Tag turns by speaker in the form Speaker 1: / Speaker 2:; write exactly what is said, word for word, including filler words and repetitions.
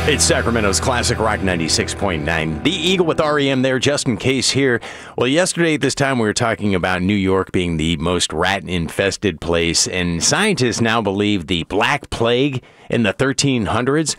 Speaker 1: It's Sacramento's Classic Rock ninety-six point nine. The Eagle with R E M there, Justin Case here. Well, yesterday at this time we were talking about New York being the most rat-infested place, and scientists now believe the Black Plague in the thirteen hundreds